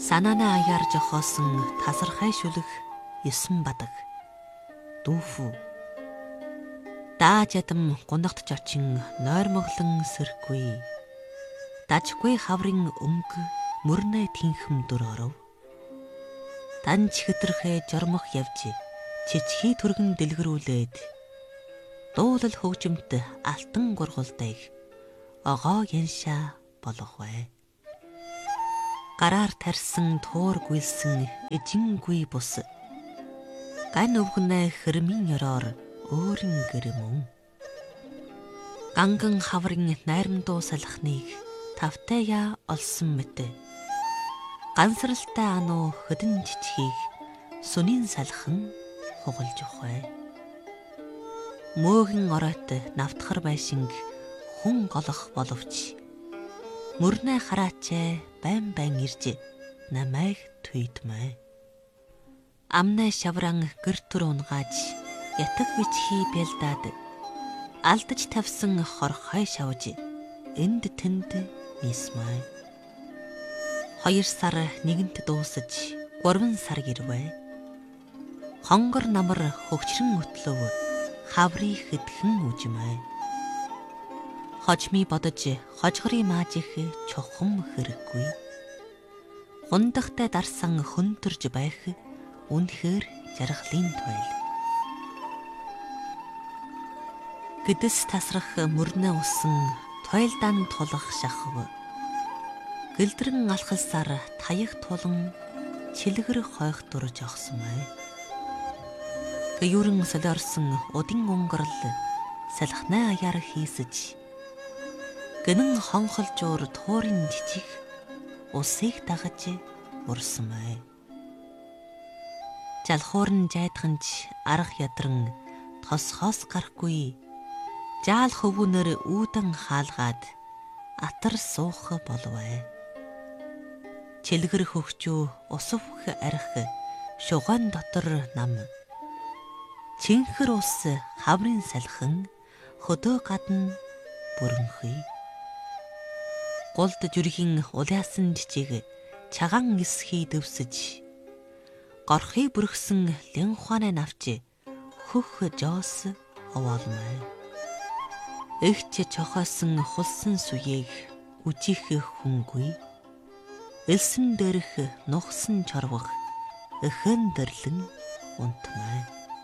Санаанаа аяар жохоосон тасархай шүлэг 9 бадаг. Дүүфүү. Дааж ядам гунагт жочин нойрмоглон сэрхгүй. Дажгүй хаврын өнгө мөрнэ тинхэм дүр оров. Танч хэтэрхэ жормох явж чичхий түргэн дэлгэрүүлээд дуулал хөгжимт алтан гургуулдайг огоо яншаа болгохгүй. Гараар тарьсан туур гүйлсэн эжингүй бус. Ган өвгнэ хэрмийн ёроор өөрийн гэрмөн. Ганган хаврын найрамдуу салхныг тавтаяа олсон мэт. Гансралтай ануу хөдөн жичхийг сүнийн салхан хугалж өгөө. Мөөгөн оройт навтхар байшинг хүн голох боловч мөрнэ хараачаа байн ирж намайг туйдмай. Амнай шавран гэр түр унгааж ятаг бичхий бэлдаад алдаж тавьсан хорхой шавж энд тэнд нисмай. 2 сар нэгэнт дуусаж 3 сар гэрвэ. Хонгор намар хөгчрөн өтлөв хаврыг хэдхэн үжмай. Хожми бодож хожгорын маажих чухам хэрэггүй. Хундахтай дарсан хөнтөрж байх үнэхээр жаргалын тойл. Гэдэс тасрах мөрнө усан тойлдан тулах шахав. Гэлдрэн алхалсаар таях тулан чилгэр хойх дурж огсмай. Гэюрэн солиорсон удин өнгөрл салхнаа аяар хийсэж гэнэн хонхолжуур туурын жижиг усыг дагаж урсмай. Жалхуурн жайдганч арга ядран тосхоос гарахгүй жаал хөвгөнөр үүдэн хаалгаад атар суух болвай. Чилгэр хөгчүү усвх арх шугаан дотор нам. Чинхэр ус хаврын салхин хөдөө гадна бүрэнхий. Голд жүрхийн улаасан жижиг чаган эсхий дэвсэж горхий бүргсэн лэн ухаанаа навч хөх жоос овоолмай. Эгч чохоосон хулсан сүеийг үжих хүнгүй. Элсэн дээрх нухсан чорвох хэн дэрлэн унтмай.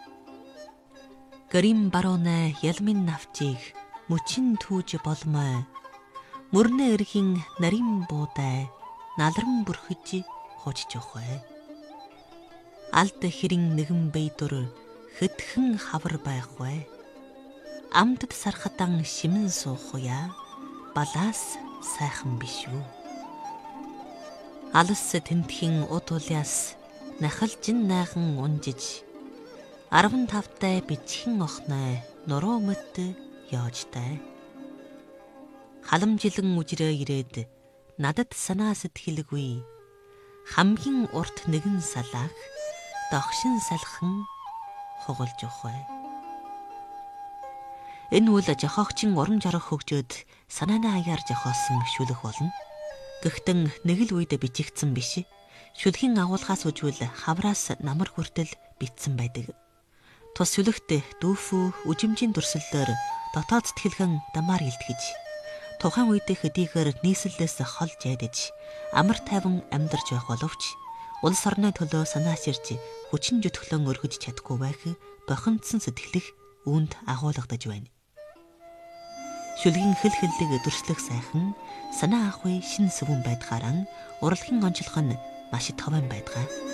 Грим баруунаа ялмын навчийг мөчин түүж болмой. Мөрнө эрхийн нарийн буудай налран бүрхэж хуучж өгөө. Алд хэрэн нэгэн бэйдүр хэдхэн хавар байхгүй. Амтд сархатан шимэн суухуя балаас сайхан биш үү. Алс тентхийн ут уляас нахалжин найхан унжиж 15-тай бичхэн охноо нуруу мэт яожтай. Халамжилан үжрээ ирээд надад санаа сэтгэлгүй. Хамгийн урт нэгэн салаах догшин салхан хугалж өгөө. Энэ үл жохоогчин урам жаргах хөгжөөд санаанаа аяар жохоосон шүлэг болно. Гэхдээ нэг л үед бичигдсэн биш. Шүлгийн агуулгаас үжвэл хавраас намар хүртэл битсэн байдаг. Тус шүлэгт дүүфүү үжимжийн дүрслэлээр дотоод сэтгэлгэн дамаар илтгэж тухайн үед хэдийгээр нийслэлээс холж ядаж амар тайван амьдарч байх боловч улс орны төлөө санаа ширж хүчин зүтгэлэн өргөж чадахгүй байх бохиндсан сэтгэлэх үүнд агуулгадаж байна. Шүлгийн хэл хэллэг дүрслэх сайхан санаа авахын шин сүвэн байдгаараа урлагийн онцлог нь маш товын байдгаа.